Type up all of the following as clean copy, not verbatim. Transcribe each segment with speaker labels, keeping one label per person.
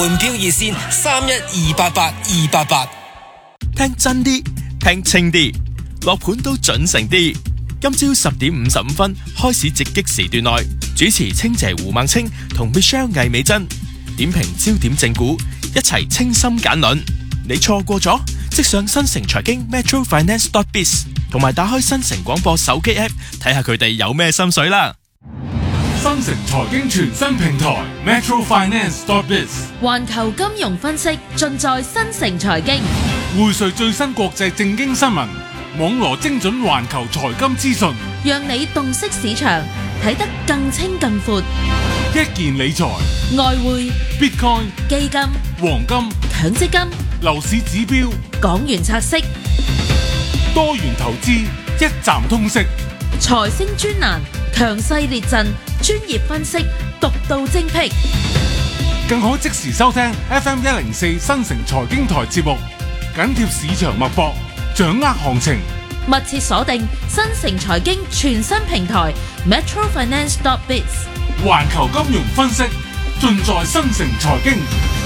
Speaker 1: 門票熱線31288288。
Speaker 2: 聽真啲，聽清啲，落盤都準成啲。今朝10:55開始直擊時段內，主持清姐胡孟青同 Michelle 魏美珍點評焦點正股，一齊清心簡論。你錯過咗，即上新城財經 metrofinance.biz 同埋打開新城廣播手機 app 睇下佢哋有咩心水啦。
Speaker 3: 新城財經全新平台 metrofinance.biz，
Speaker 4: 環球金融分析盡在新城財經，
Speaker 3: 匯萃最新國際政經新聞，網羅精準環球財金資訊，
Speaker 4: 讓你洞悉市場，睇得更清更闊。
Speaker 3: 一鍵理財、
Speaker 4: 外匯、
Speaker 3: Bitcoin、
Speaker 4: 基金、
Speaker 3: 黃金、
Speaker 4: 強積金、
Speaker 3: 樓市指標、
Speaker 4: 港元拆息、
Speaker 3: 多元投資，一站通識。
Speaker 4: 財星專欄，強勢列陣，專業分析，獨到精闢。
Speaker 3: 更可即時收聽 FM104 新城財經台節目，緊貼市場脈搏，掌握行情。
Speaker 4: 密切鎖定新城財經全新平台 metrofinance.biz，
Speaker 3: 環球金融分析盡在新城財經。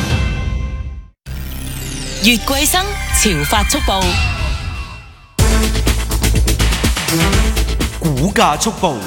Speaker 5: 月桂生潮發速報，
Speaker 1: 股價速報。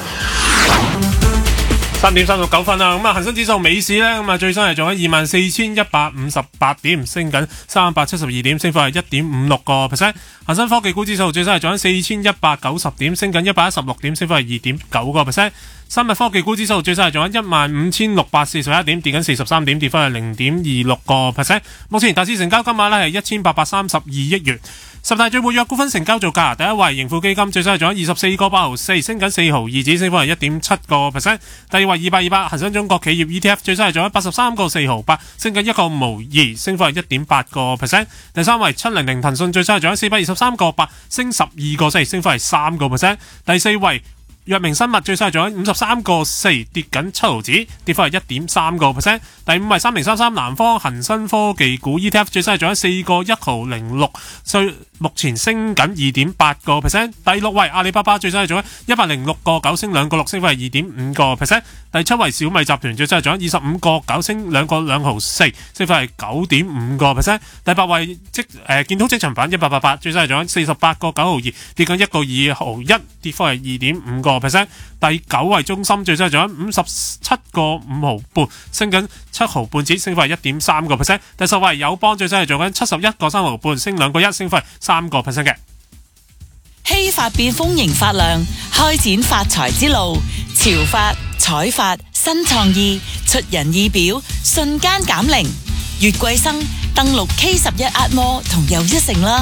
Speaker 6: 3:39啦，咁啊恒生指數美市咧，咁啊最新係做緊24,158點，升緊372點，升幅係 1.56%。恒生科技股指數最新係做緊4190點，升緊116點，升幅係 2.9%。生物科技股指數最新係做緊15,641點，跌緊43點，跌幅係 0.26%。目前大市成交金額咧係1832億元。十大最活躍股份成交做價，第一位盈富基金最新係做緊24個8毫4，升緊4毫2子，升幅係 1.7%。第二位228恒生中國企業 ETF 最新係做緊83個4毫8，升緊1個5毫2，升幅係 1.8%。第三位700騰訊最新係做緊423個8，升12個4，升幅係3%。第四位藥明生物最新係做緊53個4，跌緊7毫子，跌幅係 1.3%。第五位3033南方恒生科技股 ETF 最新係做緊4個1毫06，目前升緊 2.8%。第六位阿里巴巴最新係做緊106個9，升2個6，升幅係 2.5%。第七位小米集團最新係做緊25個9，升2個2毫4，升幅係 9.5%。第八位建通積層板1888最新係做緊48個9毫2，跌緊1個2毫1，跌幅係 2.5%。第九位中芯最新係做緊57個5毫半，升緊7毫半子，升幅係 1.3%。第十位友邦最新係做緊71個3毫半，升2個1，升幅係3%嘅。
Speaker 5: 希發變豐盈發亮，開展發財之路。潮發、彩發、新創意，出人意表，瞬間減齡。月桂生登錄 K11 壓摩同又一城啦。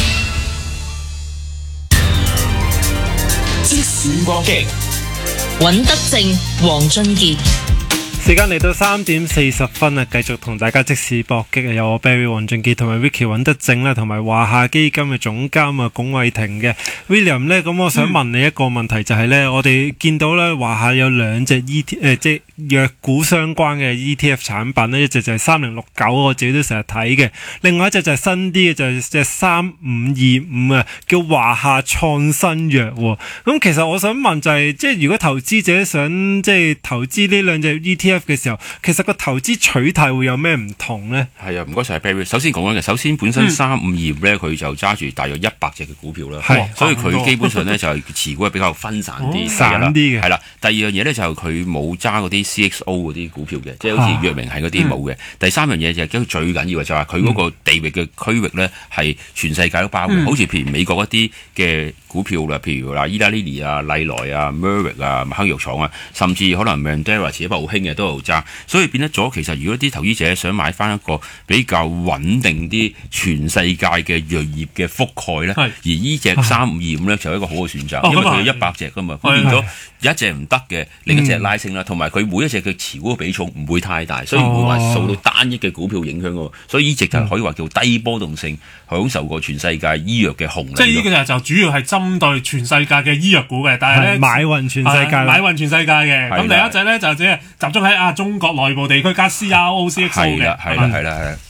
Speaker 1: 即時搏擊，
Speaker 4: 尹德正、黃俊傑。
Speaker 7: 時間嚟到3:40啊，繼續同大家即時搏擊啊！有我 Barry 黃俊傑同埋 Vicky 尹德正啦，同埋華夏基金嘅總監啊龔偉霆嘅 William 咧，咁我想問你一個問題，就係咧，我哋見到咧華夏有兩隻即係藥股相關嘅 ETF 產品咧，一隻就係3069，我自己都成日睇嘅，另外一隻就係新啲嘅，就係隻3525啊，叫華夏創新藥喎。咁其實我想問就係，即係如果投資者想即係投資呢兩隻 ETF嘅時候，其實個投資取態會有咩唔同呢？
Speaker 8: 係啊，唔該晒 Barry。首先講緊嘅，首先本身3525咧，佢就揸住大約100隻嘅股票啦，所以佢基本上咧就係持股係比較分散啲，
Speaker 7: 散啲嘅。係
Speaker 8: 啦，第二樣嘢咧就佢冇揸嗰啲 CXO 嗰啲股票嘅，即係好似藥明係嗰啲冇嘅。第三樣嘢就係最緊要嘅就係佢嗰個地域嘅區域咧係全世界都包嘅，好似譬如美國一啲嘅股票啦，譬如嗱伊拉利尼啊、麗萊啊、Merck 啊、麥克藥廠啊，甚至可能 Mandela 前一排好興嘅都有揸，所以變得咗其實如果啲投資者想買翻一個比較穩定啲全世界嘅藥業嘅覆蓋咧，而呢隻3525咧就係一個好嘅選擇，因為佢有100隻噶嘛，變咗有一隻唔得嘅，另一隻拉升啦，同埋佢每一隻嘅持股嘅比重唔會太大，所以唔會話受到單一嘅股票影響嘅，所以呢隻就可以話叫低波動性，享受過全世界醫藥嘅紅利。
Speaker 6: 即係呢個就主要係針對全世界嘅醫藥股嘅，但係咧
Speaker 7: 買勻全世界，
Speaker 6: 買勻全世界嘅。咁另一隻咧就只係集中喺中國內部地區加 CRO、CXO 嘅。
Speaker 8: 係啦。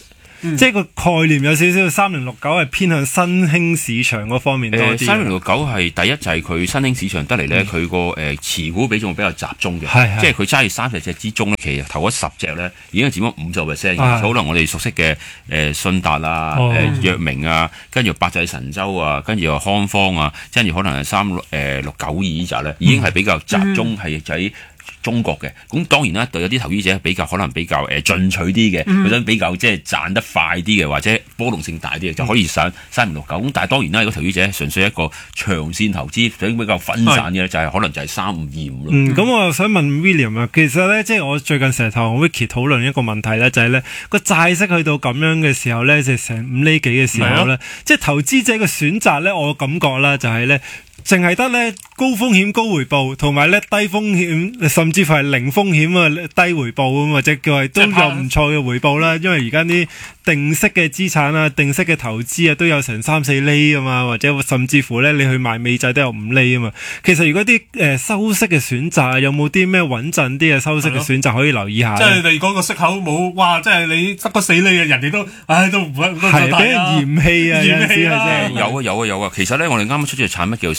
Speaker 7: 即係個概念有少少3069係偏向新興市場嗰方面多啲。
Speaker 8: 3069係第一就係佢新興市場得嚟咧，佢個持股比重比較集中嘅，即係佢揸住30隻之中咧，其實頭嗰10隻咧已經係佔咗50%。可能我哋熟悉嘅信達啊、藥明啊，跟住百濟神州啊，跟住又康方啊，跟住可能係3692呢隻咧，已經係比較集中係喺中國嘅。咁當然啦，對有啲投資者可能比較進取啲嘅，佢想比較即係賺得快啲嘅，或者波動性大啲嘅，就可以上3069。咁但係當然啦，如果投資者純粹一個長線投資，想比較分散嘅，就係可能就係3525咯。
Speaker 7: 咁我又想問 William 啊，其實咧即係我最近成日同 Vicky 討論一個問題咧，就係咧個債息去到咁樣嘅時候咧，就成5厘幾嘅時候咧，即係投資者嘅選擇咧，我感覺啦就係咧。淨係得咧高風險高回報，同埋咧低風險甚至乎係零風險啊低回報咁，或者叫係都有唔錯嘅回報啦。因為而家啲定息嘅資產啊、定息嘅投資啊都有成3-4厘啊嘛，或者甚至乎咧你去買美債都有5厘啊嘛。其實如果啲收息嘅選擇有冇啲咩穩陣啲嘅收息嘅選擇可以留意下？
Speaker 6: 即係你嗰個息口冇哇，即係你得個4厘嘅人哋都都唔
Speaker 7: 係俾人嫌棄啊，
Speaker 6: 嫌棄啊，
Speaker 8: 有啊。其實咧我哋啱啱出咗隻產品叫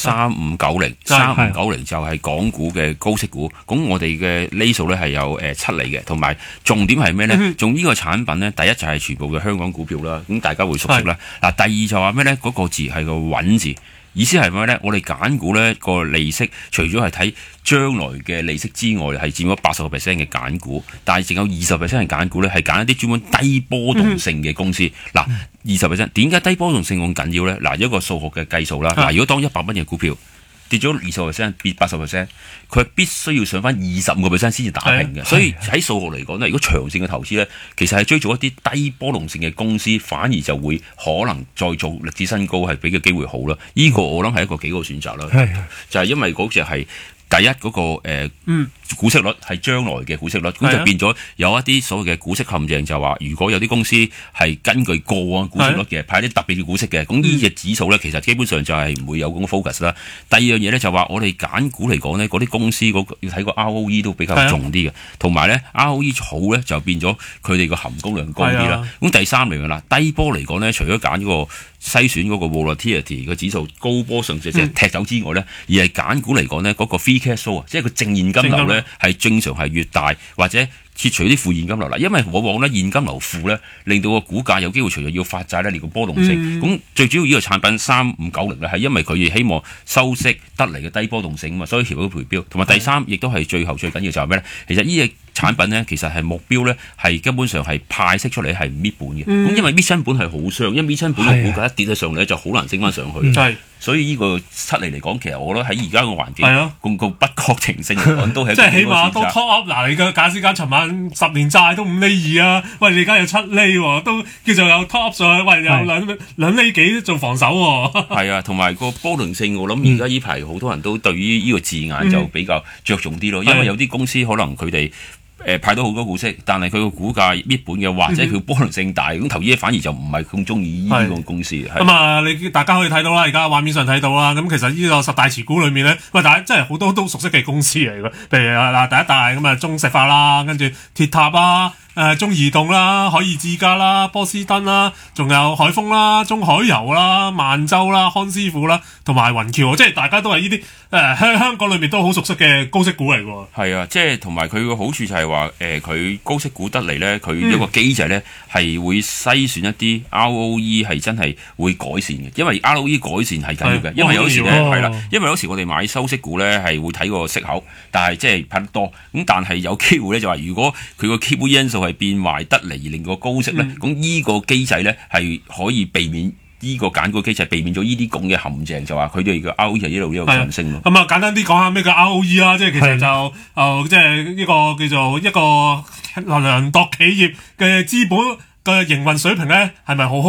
Speaker 8: 3590就係港股嘅高息股，咁我哋嘅厘數咧係有7厘嘅，同埋重點係咩咧？仲呢個產品咧，第一就係全部嘅香港股票啦，咁大家會熟悉啦。嗱，第二就話咩咧？嗰個字係個穩字，意思係咩咧？我哋揀股咧個利息，除咗係睇將來嘅利息之外，係佔咗80% 嘅揀股，但係淨有20% 係揀股咧，係揀一啲專門低波動性嘅公司。嗱，20%點解低波動性咁緊要咧？嗱，一個數學嘅計數啦。嗱，如果當100蚊嘅股票跌咗20%跌80%，佢必須要上翻25% 先至打平嘅。所以喺數學嚟講咧，如果長線嘅投資咧，其實係追做一啲低波動性嘅公司，反而就會可能再做歷史新高，係比嘅機會好啦。呢個我諗係一個幾個選擇啦，就係因為嗰隻係。第一嗰個股息率係將來嘅股息率，咁就變咗有一啲所謂嘅股息陷阱，就話如果有啲公司係根據過往股息率嘅派啲特別嘅股息嘅，咁呢隻指數咧其實基本上就係唔會有咁嘅 focus 啦。第二樣嘢咧就話我哋揀股嚟講咧，嗰啲公司要睇個 ROE 都比較重啲嘅，同埋咧 ROE 好咧就變咗佢哋個含功量高啲啦。咁第三樣啦，低波嚟講咧，除咗揀嗰個篩選嗰個 volatility 嘅指數高波上即係踢走之外咧，而係揀股嚟講咧嗰個 free cash flow 啊，即係個正現金流咧係正常係越大，或者切除啲負現金流啦，因為往往咧現金流負咧令到個股價有機會隨住要發債咧，連個波動性。咁最主要呢個產品3590咧係因為佢哋希望收息得嚟嘅低波動性啊嘛，所以調到賠標。同埋第三亦都係最後最緊要就係咩咧？其實呢隻產品咧其實係目標咧係根本上係派息出嚟係唔搣本嘅。咁因為搣親本係好傷，因為搣親本嘅股價一跌咗上嚟就好難升翻上去。所以呢個7厘嚟講，其實我覺得喺而家個環境咁個不確定性嚟講，都係
Speaker 6: 即係起碼都 top up。嗱，你嘅假使間尋晚10年債都5厘2啊，喂，你而家有7厘喎，都叫做有 top up 上去，喂，有兩厘幾做防守喎。係
Speaker 8: 啊，同埋個波動性，我諗而家呢排好多人都對於呢個字眼就比較着重啲咯，因為有啲公司可能佢哋。派到好多股息，但係佢個股價搣本嘅，或者佢波動性大，咁投資者反而就唔係咁中意呢個公司。
Speaker 6: 咁啊，你大家可以睇到啦，而家畫面上睇到啦。咁其實呢個10大持股裏面咧，喂，大家真係好多都熟悉嘅公司嚟嘅，譬如嗱第一大咁啊，中石化啦，跟住鐵塔啦。中移動啦、海爾智家啦、波司登啦，仲有海豐啦、中海油啦、萬洲啦、康師傅啦，同埋雲橋，即係大家都係呢啲香港裏面都好熟悉嘅高息股嚟喎。
Speaker 8: 係啊，即係同埋佢個好處就係話佢高息股得嚟咧，佢一個機制咧係會篩選一啲 ROE 係真係會改善嘅，因為 ROE 改善係緊要嘅，因為有時咧係啦，因為有時我哋買收息股咧係會睇個息口，但係即係派得多，咁但係有機會咧就話如果佢個 keep 因素係變壞得嚟而令個高息咧，咁呢個機制咧係可以避免呢個揀股機制避免咗呢啲咁嘅陷阱，就話佢哋嘅 ROE 係一路上升咯。
Speaker 6: 咁啊，簡單啲講下咩叫 ROE 啦，即係其實就即係呢個叫做一個量度企業嘅資本嘅營運水平咧，係咪好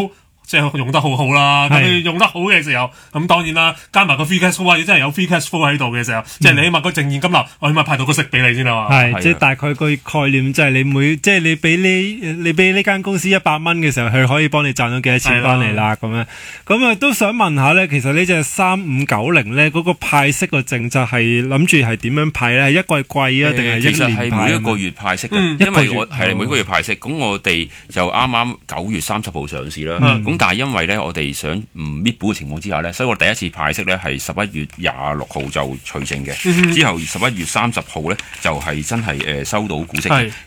Speaker 6: 即係用得好好啦。咁你用得好嘅時候，咁當然啦，加埋個 free cash flow，你真係有 free cash flow 喺度嘅時候，即係你起碼個淨現金流，我起碼派到個息俾你先啦嘛。
Speaker 7: 係，即係大概個概念就係即係你俾呢間公司100蚊嘅時候，佢可以幫你賺到幾多錢翻嚟啦咁樣。咁啊都想問下咧，其實呢隻3590咧嗰個派息個政策係諗住係點樣派咧？係一季季啊，定係一年派？
Speaker 8: 其實係每一個月派息嘅，因為我係每個月派息。咁我哋就啱啱9月30號上市啦。咁但係因為咧，我哋想唔搣股嘅情況之下咧，所以我第一次派息咧係11月26號就除淨嘅。之後11月30號咧就係真係收到股息。